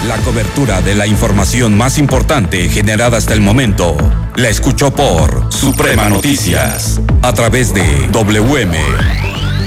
La cobertura de la información más importante generada hasta el momento la escuchó por Suprema Noticias a través de WM